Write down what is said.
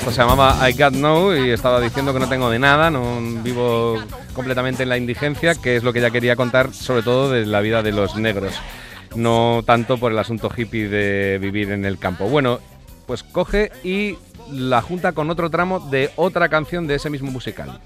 pues se llamaba I Got No y estaba diciendo que no tengo de nada, no vivo completamente en la indigencia, que es lo que ella quería contar, sobre todo de la vida de los negros, no tanto por el asunto hippie de vivir en el campo. Bueno, pues coge y la junta con otro tramo de otra canción de ese mismo musical.